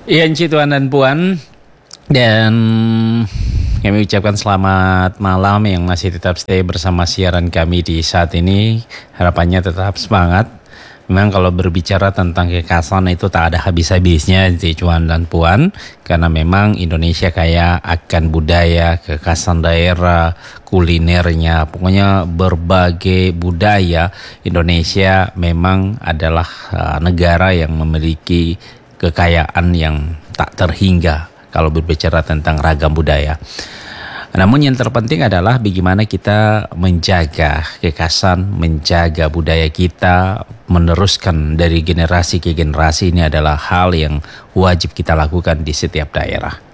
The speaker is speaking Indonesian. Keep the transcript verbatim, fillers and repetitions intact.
Iya, Enci, Tuan dan Puan, dan kami ucapkan selamat malam yang masih tetap stay bersama siaran kami di saat ini. Harapannya tetap semangat. Memang kalau berbicara tentang kekhasan itu tak ada habis-habisnya, Enci, Tuan dan Puan, karena memang Indonesia kaya akan budaya, kekhasan daerah, kulinernya, pokoknya berbagai budaya. Indonesia memang adalah uh, negara yang memiliki kekayaan yang tak terhingga kalau berbicara tentang ragam budaya. Namun yang terpenting adalah bagaimana kita menjaga kekhasan, menjaga budaya kita, meneruskan dari generasi ke generasi. Ini adalah hal yang wajib kita lakukan di setiap daerah.